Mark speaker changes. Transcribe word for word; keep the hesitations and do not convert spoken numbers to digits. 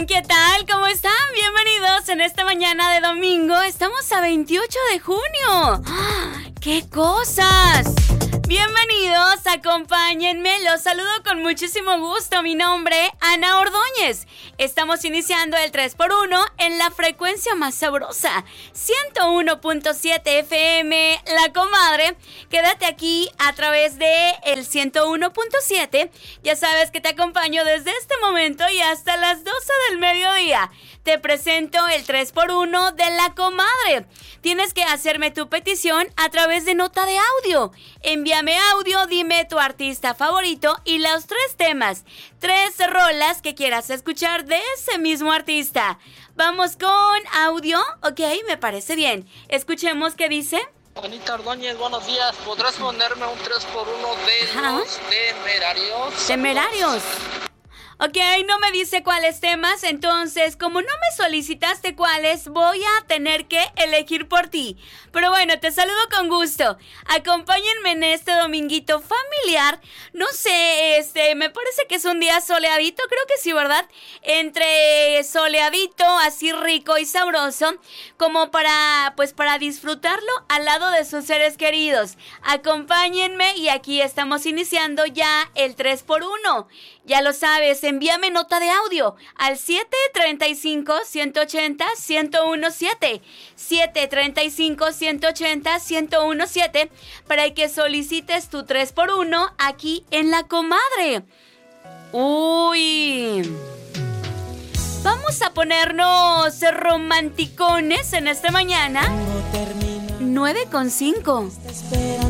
Speaker 1: bien, ¿qué tal? ¿Cómo están? Bienvenidos en esta mañana de domingo. Estamos a veintiocho de junio. ¡Qué cosas! Bienvenidos, acompáñenme, los saludo con muchísimo gusto. Mi nombre, Ana Ordóñez. Estamos iniciando el tres por uno en la frecuencia más sabrosa, ciento uno punto siete F M, La Comadre. Quédate aquí a través de el ciento uno punto siete. Ya sabes que te acompaño desde este momento y hasta las doce del mediodía. Te presento el tres por uno de La Comadre. Tienes que hacerme tu petición a través de nota de audio. Envíame audio, dime tu artista favorito y los tres temas, tres rolas que quieras escuchar de ese mismo artista. Vamos con audio, ok, me parece bien. Escuchemos qué dice.
Speaker 2: Anita Ordóñez, buenos días. ¿Podrás ponerme un tres por uno de Ajá. los Temerarios?
Speaker 1: Temerarios. Ok, no me dice cuáles temas, entonces como no me solicitaste cuáles, voy a tener que elegir por ti. Pero bueno, te saludo con gusto. Acompáñenme en este dominguito familiar. No sé, este, me parece que es un día soleadito, creo que sí, ¿verdad? Entre soleadito, así rico y sabroso, como para, pues para disfrutarlo al lado de sus seres queridos. Acompáñenme y aquí estamos iniciando ya el tres por uno. Ya lo sabes, envíame nota de audio al siete treinta y cinco, ciento ochenta, ciento diecisiete, siete treinta y cinco, ciento ochenta, ciento diecisiete, para que solicites tu tres por uno aquí en La Comadre. Uy, vamos a ponernos romanticones en esta mañana. nueve con cinco.